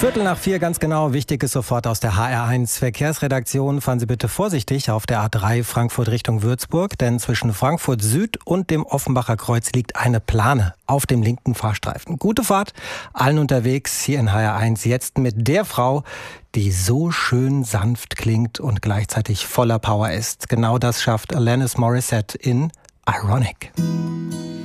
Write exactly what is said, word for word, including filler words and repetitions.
Viertel nach vier, ganz genau. Wichtig ist sofort aus der H R eins Verkehrsredaktion. Fahren Sie bitte vorsichtig auf der A drei Frankfurt Richtung Würzburg, denn zwischen Frankfurt Süd und dem Offenbacher Kreuz liegt eine Plane auf dem linken Fahrstreifen. Gute Fahrt allen unterwegs hier in H R eins. Jetzt mit der Frau, die so schön sanft klingt und gleichzeitig voller Power ist. Genau das schafft Alanis Morissette in Ironic.